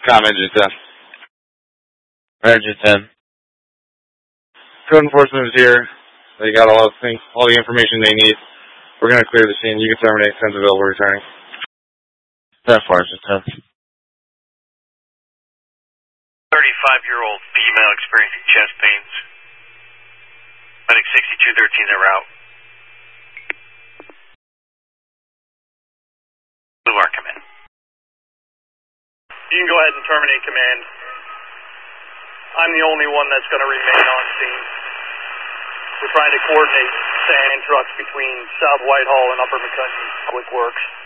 Engine 10. Engine 10. Code enforcement is here. They got all the information they need. We're going to clear the scene. You can terminate. 10's available returning. 10-4, Engine 10. 35-year-old female experiencing chest pains. Medic 6213 en route. Blue Arc, come in. You can go ahead and terminate command. I'm the only one that's going to remain on scene. We're trying to coordinate sand trucks between South Whitehall and Upper McCutcheon Public Works.